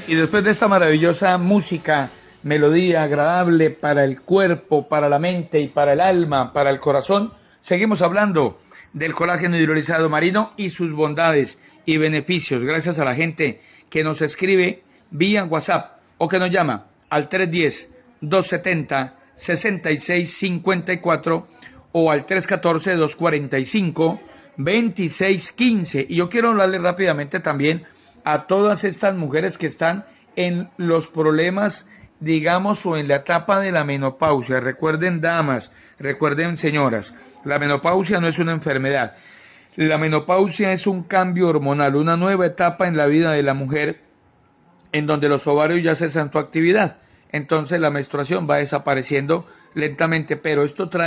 Y después de esta maravillosa música, melodía agradable para el cuerpo, para la mente y para el alma, para el corazón, seguimos hablando del colágeno hidrolizado marino y sus bondades y beneficios, gracias a la gente que nos escribe vía WhatsApp o que nos llama al 310-270-6654 o al 314-245-2615. Y yo quiero hablarle rápidamente también a todas estas mujeres que están en los problemas, digamos, o en la etapa de la menopausia. Recuerden, damas, recuerden, señoras, la menopausia no es una enfermedad. La menopausia es un cambio hormonal, una nueva etapa en la vida de la mujer en donde los ovarios ya cesan su actividad. Entonces la menstruación va desapareciendo lentamente, pero esto trae